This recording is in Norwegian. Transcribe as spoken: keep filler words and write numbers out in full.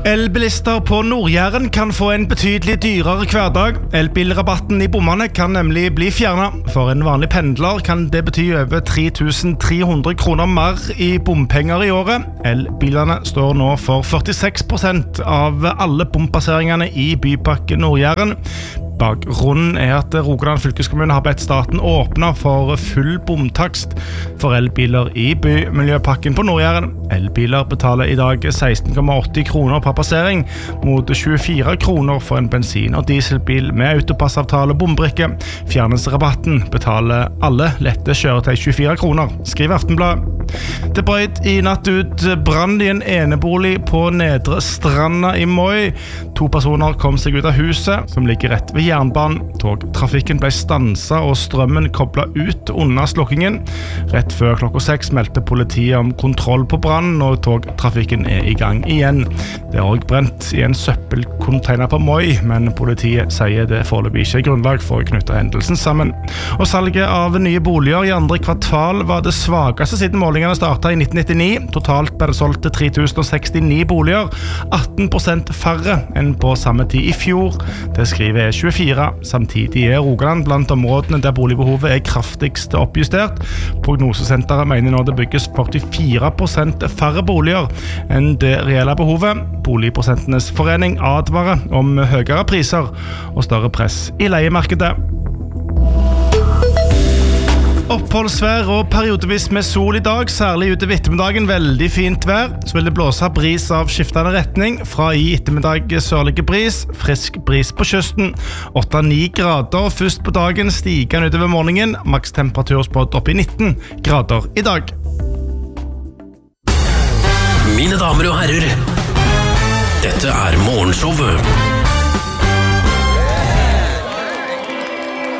Elbilister på Nord-Jæren kan få en betydelig dyrere hverdag. Elbilrabatten i bommene kan nemlig bli fjernet. For en vanlig pendler kan det bety over tre tusen tre hundre kroner mer i bompenger i året. Elbilene står nå for førtiseks prosent av alle bompasseringene i Bypakke Nord-Jæren. Bakgrunnen er at Rogaland fylkeskommune har bedt staten åpne for full bomtakst for elbiler i bymiljøpakken på Nord-Jæren. Elbiler betaler i dag seksten komma åtti kroner per passering, mot tjuefire kroner for en bensin- og dieselbil med autopassavtale og bombrikke. Fjernes rabatten betaler alle lette kjøretøy tjuefire kroner, skriver Aftenblad. Det brøt i natt ut brann i en enebolig på Nedre Stranda i Moi. To personer kom seg ut av huset, som ligger rett ved jernbanen. Togtrafikken ble stanset og strømmen koblet ut under slokkingen. Rett før klokka seks meldte politiet om kontroll på brann, og togtrafikken er i gang igjen. Det er også brent i en søppelcontainer på Moi, men politiet sier det foreløpig ikke er grunnlag for å knytte hendelsen sammen. Og salget av nye boliger i andre kvartal var det svakeste siden målingene startet i nitten nittini. Totalt ble det solgt til tre tusen sekstini boliger, atten prosent færre enn på samme tid i fjor. Det skriver E tjuefire. Samtidig er Rogaland blant områdene der boligbehovet er kraftigst oppjustert. Prognosesenteret mener nå det bygges førtifire prosent færre boliger enn det reelle behovet. Boligprosentenes forening advarer om høyere priser og større press i leiemarkedet. Oppholdsvær og periodevis med sol i dag, særlig utover ettermiddagen veldig fint vær. Så vil det blåse bris av skiftende retning, fra i ettermiddag sørlige bris, frisk bris på kysten. åtte til ni grader, først på dagen stiger utover morgenen, maks temperatur spådd opp i nitten grader i dag. Mine damer og herrer, dette er Morgenshowet